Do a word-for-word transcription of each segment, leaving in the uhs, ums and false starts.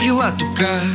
e lá tocar.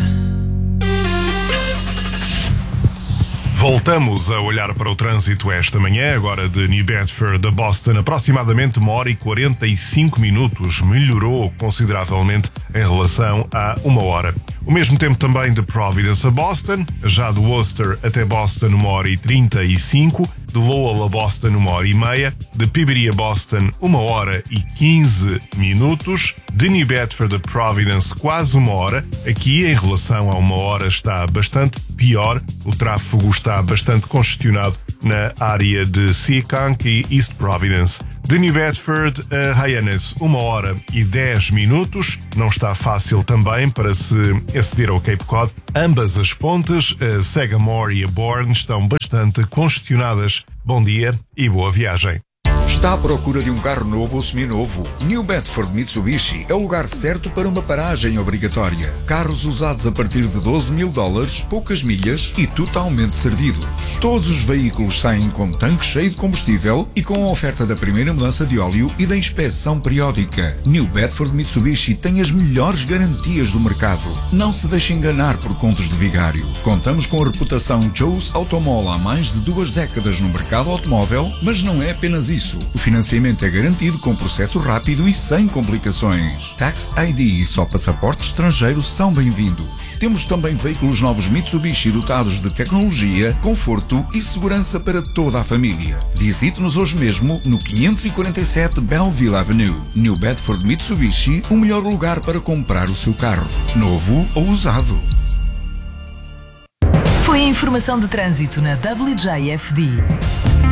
Voltamos a olhar para o trânsito esta manhã, agora de New Bedford a Boston, aproximadamente uma hora e quarenta e cinco minutos. Melhorou consideravelmente em relação a uma hora. O mesmo tempo também de Providence a Boston, já de Worcester até Boston uma hora e trinta e cinco, de Lowell a Boston uma hora e meia, de Peabody a Boston uma hora e quinze minutos, de New Bedford a Providence quase uma hora. Aqui em relação a uma hora está bastante pior, o tráfego está bastante congestionado na área de Seekonk e East Providence. De New Bedford a Hyannis, uma hora e dez minutos. Não está fácil também para se aceder ao Cape Cod. Ambas as pontes, a Sagamore e a Bourne, estão bastante congestionadas. Bom dia e boa viagem. Está à procura de um carro novo ou seminovo? New Bedford Mitsubishi é o lugar certo para uma paragem obrigatória. Carros usados a partir de doze mil dólares, poucas milhas e totalmente servidos. Todos os veículos saem com tanque cheio de combustível e com a oferta da primeira mudança de óleo e da inspeção periódica. New Bedford Mitsubishi tem as melhores garantias do mercado. Não se deixe enganar por contos de vigário. Contamos com a reputação Joe's Automall há mais de duas décadas no mercado automóvel, mas não é apenas isso. O financiamento é garantido com processo rápido e sem complicações. Tax I D e só passaporte estrangeiro são bem-vindos. Temos também veículos novos Mitsubishi dotados de tecnologia, conforto e segurança para toda a família. Visite-nos hoje mesmo no quinhentos e quarenta e sete Belleville Avenue. New Bedford Mitsubishi, o melhor lugar para comprar o seu carro, novo ou usado. Foi a informação de trânsito na W J F D.